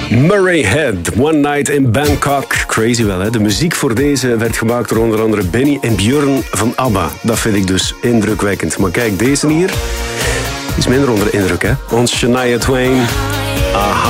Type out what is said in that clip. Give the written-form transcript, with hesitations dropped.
Murray Head, One Night in Bangkok. Crazy wel, hè? De muziek voor deze werd gemaakt door onder andere Benny en Björn van ABBA. Dat vind ik dus indrukwekkend. Maar kijk, deze hier is minder onder de indruk, hè? Ons Shania Twain. Aha.